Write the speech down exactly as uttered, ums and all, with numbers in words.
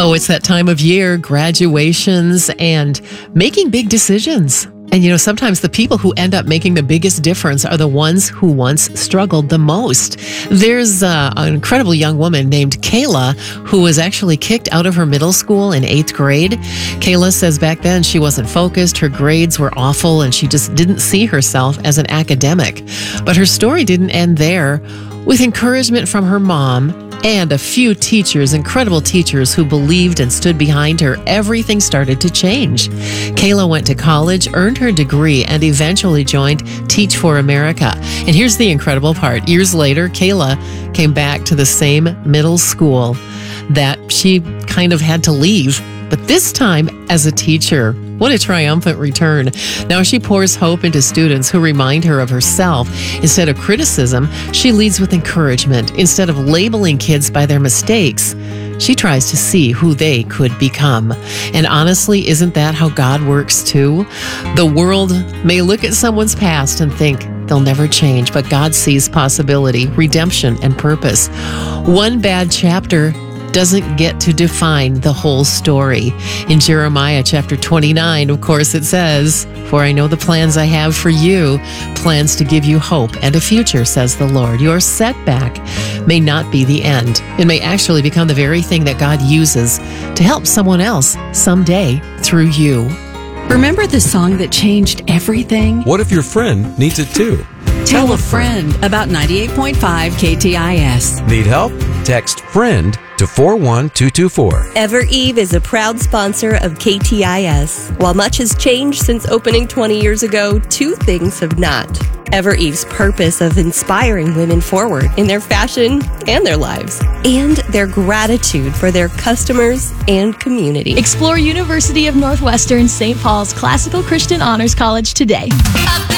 Oh, it's that time of year, graduations and making big decisions. And, you know, sometimes the people who end up making the biggest difference are the ones who once struggled the most. There's uh, an incredible young woman named Kayla who was actually kicked out of her middle school in eighth grade. Kayla says back then she wasn't focused, her grades were awful, and she just didn't see herself as an academic. But her story didn't end there. With encouragement from her mom and a few teachers, incredible teachers who believed and stood behind her, everything started to change. Kayla went to college, earned her degree, and eventually joined Teach for America. And here's the incredible part. Years later, Kayla came back to the same middle school that she kind of had to leave, but this time as a teacher. What a triumphant return. Now she pours hope into students who remind her of herself. Instead of criticism, she leads with encouragement. Instead of labeling kids by their mistakes, she tries to see who they could become. And honestly, isn't that how God works too? The world may look at someone's past and think they'll never change, but God sees possibility, redemption, and purpose. One bad chapter doesn't get to define the whole story. In Jeremiah chapter twenty-nine, of course, it says, "For I know the plans I have for you, plans to give you hope and a future, says the Lord." Your setback may not be the end. It may actually become the very thing that God uses to help someone else someday through you. Remember the song that changed everything? What if your friend needs it too? Tell a friend about ninety-eight point five K T I S. Need help? Text FRIEND to four one two two four. EverEve is a proud sponsor of K T I S. While much has changed since opening twenty years ago, two things have not. EverEve's purpose of inspiring women forward in their fashion and their lives, and their gratitude for their customers and community. Explore University of Northwestern Saint Paul's Classical Christian Honors College today.